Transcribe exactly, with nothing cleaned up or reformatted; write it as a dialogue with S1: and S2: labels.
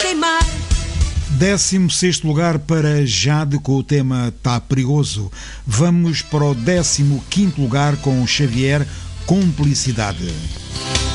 S1: queimar.
S2: décimo sexto lugar para Jade com o tema Tá Perigoso. Vamos para o décimo quinto lugar com Xavier, Cumplicidade.